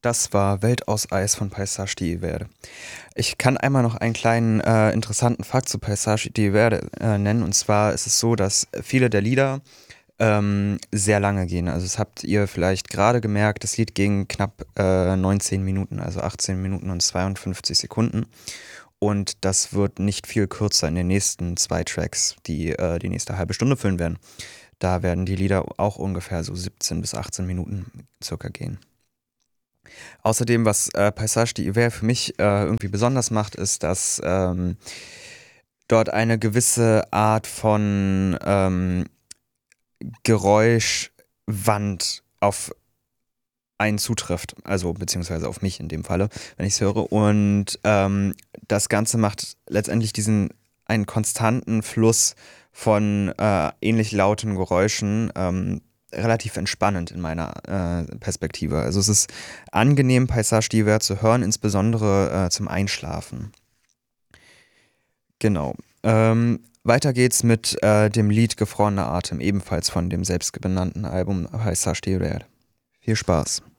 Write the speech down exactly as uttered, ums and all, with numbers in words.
Das war Welt aus Eis von Paisage de Verde. Ich kann einmal noch einen kleinen äh, interessanten Fakt zu Paisage de Verde äh, nennen. Und zwar ist es so, dass viele der Lieder ähm, sehr lange gehen. Also das habt ihr vielleicht gerade gemerkt, das Lied ging knapp äh, neunzehn Minuten, also achtzehn Minuten und zweiundfünfzig Sekunden. Und das wird nicht viel kürzer in den nächsten zwei Tracks, die äh, die nächste halbe Stunde füllen werden. Da werden die Lieder auch ungefähr so siebzehn bis achtzehn Minuten circa gehen. Außerdem, was äh, Paisage de Hiver für mich äh, irgendwie besonders macht, ist, dass ähm, dort eine gewisse Art von ähm, Geräuschwand auf einen zutrifft, also beziehungsweise auf mich in dem Falle, wenn ich es höre. Und ähm, das Ganze macht letztendlich diesen einen konstanten Fluss von äh, ähnlich lauten Geräuschen ähm, relativ entspannend in meiner äh, Perspektive. Also es ist angenehm, Paisage de Hiver zu hören, insbesondere äh, zum Einschlafen. Genau. Ähm, weiter geht's mit äh, dem Lied Gefrorener Atem, ebenfalls von dem selbstbenannten Album Paisage de Hiver. Viel Spaß.